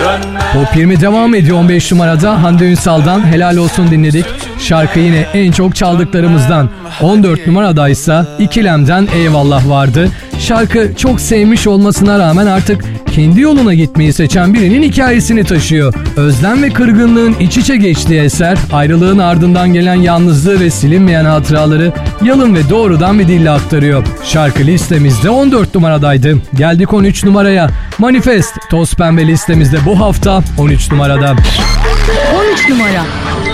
Top 20 devam ediyor 15 numarada. Hande Ünsal'dan Helal Olsun dinledik. Şarkı yine en çok çaldıklarımızdan. 14 numaradaysa İkilem'den Eyvallah vardı. Şarkı çok sevmiş olmasına rağmen artık kendi yoluna gitmeyi seçen birinin hikayesini taşıyor. Özlem ve kırgınlığın iç içe geçtiği eser, ayrılığın ardından gelen yalnızlığı ve silinmeyen hatıraları yalın ve doğrudan bir dille aktarıyor. Şarkı listemizde 14 numaradaydı. Geldik 13 numaraya. Manifest, Toz Pembe listemizde bu hafta 13 numarada. 13 numara.